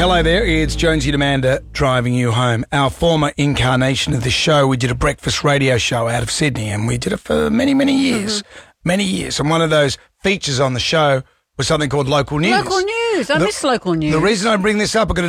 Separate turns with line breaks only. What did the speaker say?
Hello there, it's Jonesy and Amanda driving you home. Our former incarnation of the show, we did a breakfast radio show out of Sydney, and we did it for many, many years. Many years. And one of those features on the show was something called Local News.
Local News. I miss Local News.
The reason I bring this up, I've got